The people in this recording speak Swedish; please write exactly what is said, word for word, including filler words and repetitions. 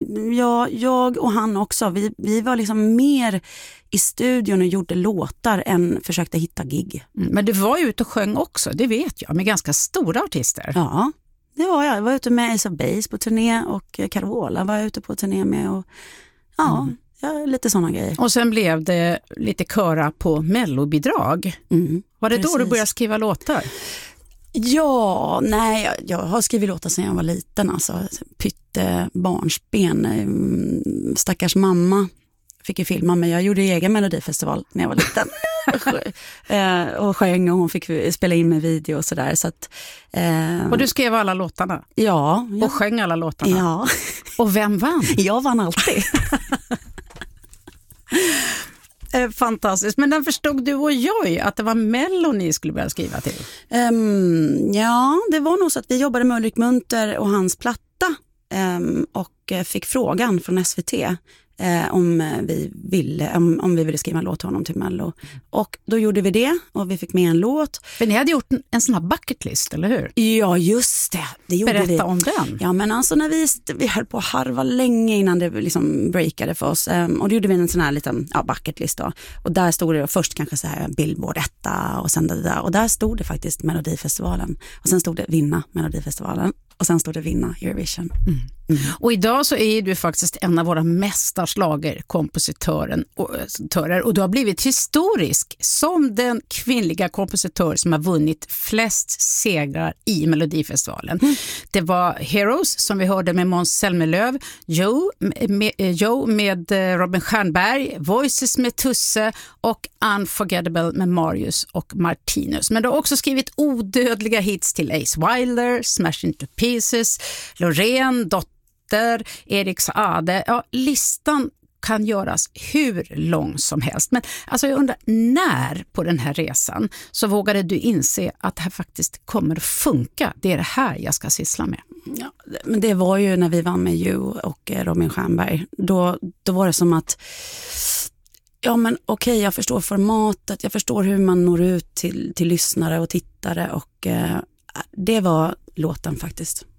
ja, jag och han också. Vi, vi var liksom mer i studion och gjorde låtar än försökte hitta gig. Mm, men du var ju ute och sjöng också, det vet jag, med ganska stora artister. Ja, det var jag. Jag var ute med Ace of Base på turné och Carola var jag ute på turné med. Och, ja, mm. ja, lite sådana grejer. Och sen blev det lite köra på mellobidrag. Mm, var det precis då du började skriva låtar? Ja, nej, jag, jag har skrivit låtar sedan jag var liten. Alltså, pytte barnsben. Stackars mamma fick ju filma mig. Jag gjorde egen melodifestival när jag var liten. och sjöng och hon fick spela in med video och sådär. Så att, eh... och du skrev alla låtarna? Ja, ja. Och sjöng alla låtarna? Ja. Och vem vann? Jag vann alltid. Fantastiskt. Men den förstod du och jag att det var Mello ni skulle börja skriva till? Um, ja, det var nog så att vi jobbade med Ulrik Munter och hans platta um, och fick frågan från S V T eh, om, vi ville, om, om vi ville skriva en låt till honom till Mello. Och då gjorde vi det och vi fick med en låt. För ni hade gjort en, en sån här bucketlist, eller hur? Ja, just det. det gjorde Berätta vi. om den. Ja, men alltså när vi, vi höll på att harva länge innan det liksom breakade för oss. Um, och då gjorde vi en sån här liten ja, bucketlist då. Och där stod det först kanske så här Billboard etta och sen det där. Och där stod det faktiskt Melodifestivalen. Och sen stod det vinna Melodifestivalen. Och sen stod det vinna Eurovision. Mm. Mm. Och idag så är du faktiskt en av våra mesta schlagerkompositörer och, och du har blivit historisk som den kvinnliga kompositör som har vunnit flest segrar i Melodifestivalen. Mm. Det var Heroes som vi hörde med Måns Zelmerlöw, Joe med, Joe med Robin Stjernberg, Voices med Tusse och Unforgettable med Marius och Martinus. Men du har också skrivit odödliga hits till Ace Wilder, Smash Into Pieces, Loreen, Dotter, Erik Saade. Ja, listan kan göras hur lång som helst. Men alltså jag undrar, när på den här resan så vågade du inse att det här faktiskt kommer att funka? Det är det här jag ska syssla med. Ja, men det var ju när vi var med Joe och Robin Stjernberg. Då, då var det som att ja men okej, okay, jag förstår formatet, jag förstår hur man når ut till, till lyssnare och tittare och eh, det var låten faktiskt.